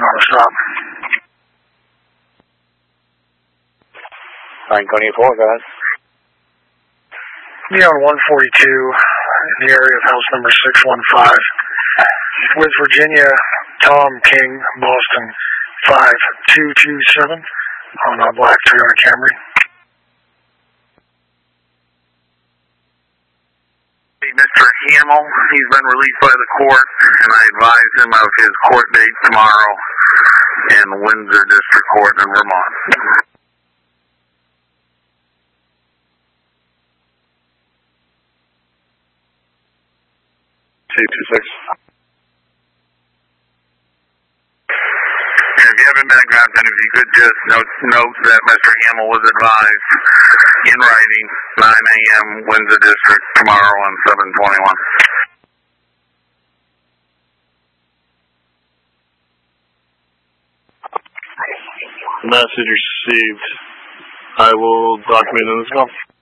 on the stop. 924, go ahead. Be on 142 in the area of house number 615. With Virginia, Tom King, Boston 5227 on a black Toyota Camry. Mr. Hamill, he's been released by the court, and I advised him of his court date tomorrow in Windsor District Court in Vermont. C26. And if you have a background, then if you could just note that Mr. Hamill was advised in writing 9 a.m. Windsor District tomorrow on 7/21. Message received. I will document in this call.